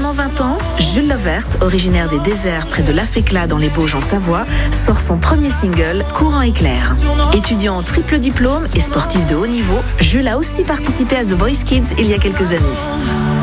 seulement 20 ans, Jules Levert, originaire des déserts près de Laféclat dans les Bauges en Savoie, sort son premier single, Courant éclair. Étudiant en triple diplôme et sportif de haut niveau, Jules a aussi participé à The Voice Kids il y a quelques années.